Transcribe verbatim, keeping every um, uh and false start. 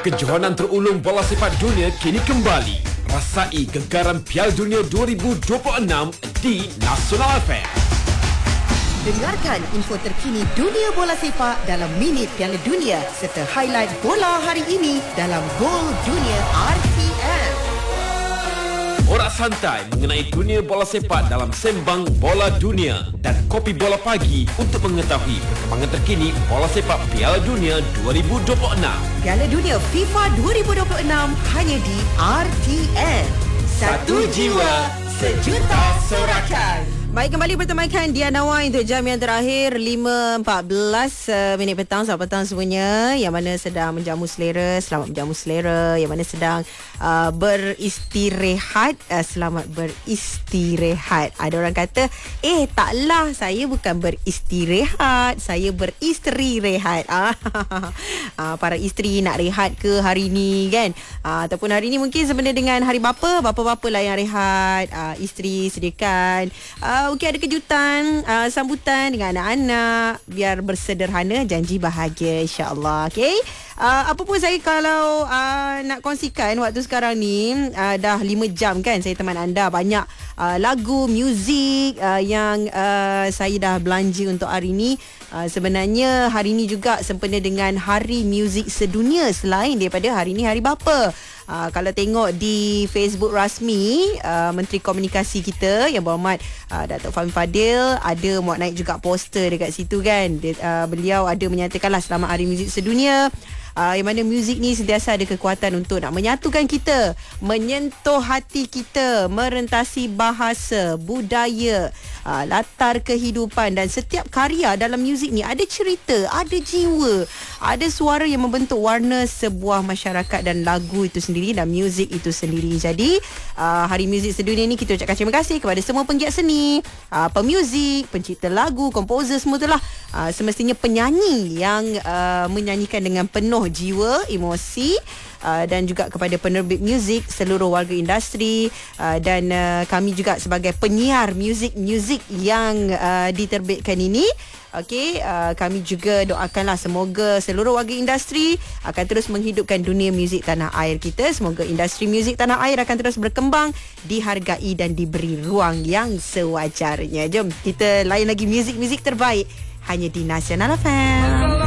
Kejohanan terulung bola sepak dunia kini kembali. Rasai gegaran Piala Dunia dua ribu dua puluh enam di Nasional F M. Dengarkan info terkini dunia bola sepak dalam Minit Piala Dunia serta highlight bola hari ini dalam Gol Dunia R T M. Borak santai mengenai dunia bola sepak dalam Sembang Bola Dunia dan Kopi Bola Pagi untuk mengetahui perkembangan terkini bola sepak Piala Dunia dua ribu dua puluh enam. Piala Dunia FIFA dua ribu dua puluh enam hanya di R T M. Satu jiwa, sejuta sorakan. Baik, kembali bertemakan Diana Wai untuk jam yang terakhir lima empat belas uh, minit petang. Selamat petang semuanya yang mana sedang menjamu selera, selamat menjamu selera. Yang mana sedang uh, beristirahat, uh, selamat beristirahat. Ada orang kata, eh taklah, saya bukan beristirahat, saya beristeri rehat. uh, Para isteri nak rehat ke hari ni kan, uh, ataupun hari ni mungkin sebenarnya dengan hari bapa, bapa-bapa lah yang rehat. uh, Isteri sediakan uh, Mungkin ada kejutan, uh, sambutan dengan anak-anak biar bersederhana, janji bahagia insya-Allah. Okey. Uh, apa pun saya kalau uh, nak kongsikan waktu sekarang ni, uh, dah lima jam kan saya teman anda, banyak uh, lagu, muzik uh, yang uh, saya dah belanja untuk hari ni. Uh, sebenarnya hari ni juga sempena dengan Hari Muzik Sedunia selain daripada hari ni Hari Bapa. Uh, kalau tengok di Facebook rasmi uh, Menteri Komunikasi kita yang berhormat uh, Datuk Fahmi Fadil, ada muat naik juga poster dekat situ kan. Dia, uh, beliau ada menyatakanlah selamat Hari Muzik Sedunia. Uh, yang mana muzik ni sentiasa ada kekuatan untuk nak menyatukan kita, menyentuh hati kita, merentasi bahasa, budaya, uh, latar kehidupan, dan setiap karya dalam muzik ni ada cerita, ada jiwa, ada suara yang membentuk warna sebuah masyarakat dan lagu itu sendiri dan muzik itu sendiri. Jadi uh, Hari Muzik Sedunia ni kita ucapkan terima kasih kepada semua penggiat seni, uh, pemuzik, pencipta lagu, komposer, semua itulah. Uh, semestinya penyanyi yang uh, menyanyikan dengan penuh jiwa, emosi, uh, dan juga kepada penerbit muzik, seluruh warga industri, uh, dan uh, kami juga sebagai penyiar muzik-muzik yang uh, diterbitkan ini. Okey, uh, kami juga doakanlah semoga seluruh warga industri akan terus menghidupkan dunia muzik tanah air kita. Semoga industri muzik tanah air akan terus berkembang, dihargai dan diberi ruang yang sewajarnya. Jom kita layan lagi muzik-muzik terbaik hanya di Nasional F M.